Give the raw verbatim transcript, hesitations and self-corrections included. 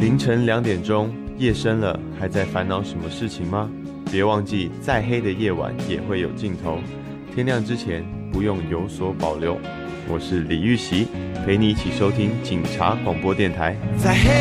凌晨两点钟，夜深了，还在烦恼什么事情吗？别忘记，再黑的夜晚也会有尽头。天亮之前，不用有所保留。我是李玉玺，陪你一起收听警察广播电台。在黑